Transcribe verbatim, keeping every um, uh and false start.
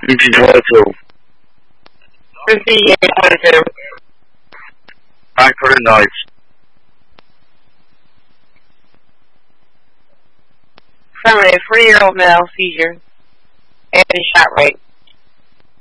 fifty twenty-two. fifty-eight twenty-two. Frankfurt Nights. From a three-year-old male seizure and a shot rate.